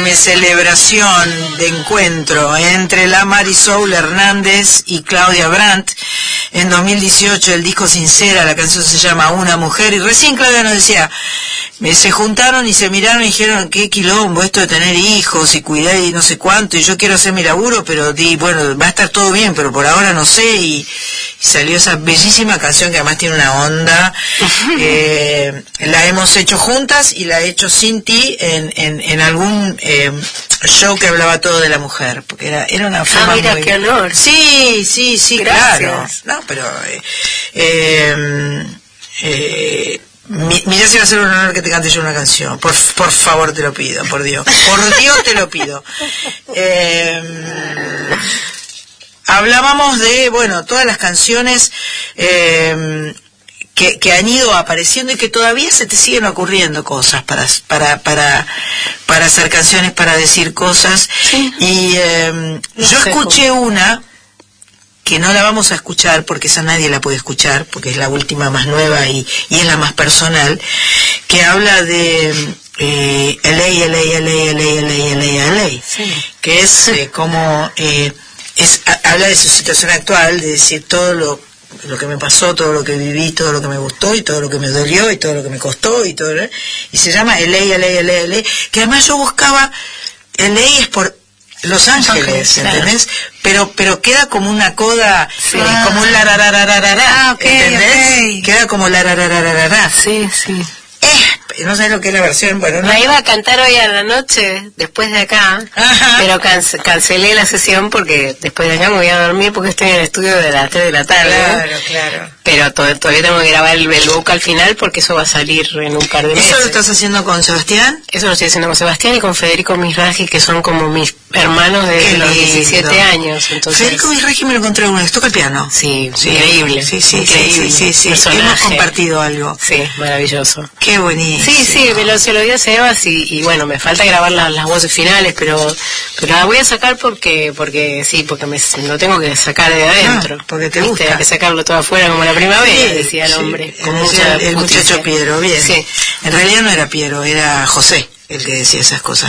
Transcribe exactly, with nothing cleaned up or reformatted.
enorme celebración de encuentro entre la Marisol Hernández y Claudia Brandt. En dos mil dieciocho el disco Sincera, la canción se llama Una Mujer, y recién Claudia nos decía, se juntaron y se miraron y dijeron, qué quilombo esto de tener hijos y cuidar y no sé cuánto, y yo quiero hacer mi laburo, pero di, bueno, va a estar todo bien, pero por ahora no sé, y, y salió esa bellísima canción que además tiene una onda. eh, la hemos hecho juntas y la he hecho sin ti en, en, en algún eh, show que hablaba todo de la mujer, porque era, era una forma ah, mira, muy... qué honor. Sí, sí, sí, Gracias. claro. No, pero... Eh, eh, eh, Mirá si va a ser un honor que te cante yo una canción. Por, por favor, te lo pido, por Dios. Por Dios te lo pido. Eh, hablábamos de, bueno, todas las canciones eh, que, que han ido apareciendo y que todavía se te siguen ocurriendo cosas para para para para hacer canciones, para decir cosas. Sí. Y eh, no yo sé escuché cómo. una que no la vamos a escuchar porque esa nadie la puede escuchar porque es la última más nueva y, y es la más personal, que habla de eh, L A, L A, L A, L A, L A, L A, L A, sí. que es eh, como eh, es, a, habla de su situación actual, de decir todo lo lo que me pasó, todo lo que viví, todo lo que me gustó y todo lo que me dolió y todo lo que me costó y todo, ¿eh? Y se llama L A, L A, L A, L A, que además yo buscaba L A es por Los Ángeles, Ángeles, ¿entendés? Claro. Pero pero queda como una coda, sí. eh, como un larararararara, ah, okay, ¿entendés? Okay. Queda como larararararara. Sí, sí. Eh, no sé lo que es la versión, bueno, no. La iba a cantar hoy a la noche, después de acá, Ajá. pero canc cancelé la sesión porque después de acá me voy a dormir porque estoy en el estudio de las tres de la tarde. Claro, claro. Pero to todavía tengo que grabar el, el vocal final porque eso va a salir en un par de meses. ¿Eso lo estás haciendo con Sebastián? Eso lo estoy haciendo con Sebastián y con Federico Misraji, que son como mis hermanos de los diecisiete años. Entonces... Federico Misraji me lo encontré una vez, toca el piano. Sí, sí, increíble. Sí, sí, increíble. sí, sí, sí, sí. Hemos compartido algo. Sí, maravilloso. Qué buenísimo. Sí, sí, me lo, se lo di a Sebas y, y bueno, me falta grabar la, las voces finales, pero pero la voy a sacar porque, porque sí, porque me lo tengo que sacar de adentro. Ah, porque te ¿viste? gusta. Hay que sacarlo todo afuera como la primavera, sí, decía el sí, hombre. Con el, mucha el muchacho Piero, bien. Sí. En realidad no era Piero, era José el que decía esas cosas.